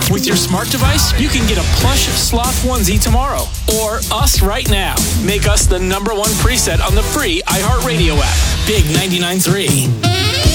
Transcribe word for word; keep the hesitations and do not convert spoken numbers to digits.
With your smart device, you can get a plush sloth onesie tomorrow. Or us right now. Make us the number one preset on the free iHeartRadio app. Big ninety-nine point three.